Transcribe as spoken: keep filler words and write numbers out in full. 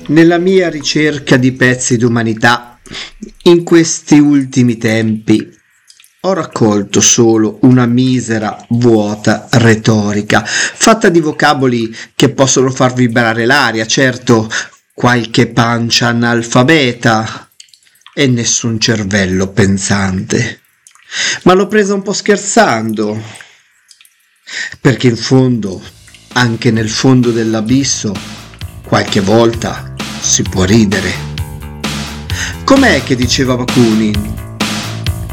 Nella mia ricerca di pezzi d'umanità, in questi ultimi tempi, ho raccolto solo una misera, vuota retorica, fatta di vocaboli che possono far vibrare l'aria, certo, qualche pancia analfabeta e nessun cervello pensante. Ma l'ho presa un po' scherzando, perché in fondo, anche nel fondo dell'abisso, qualche volta si può ridere. Com'è che diceva Bakunin?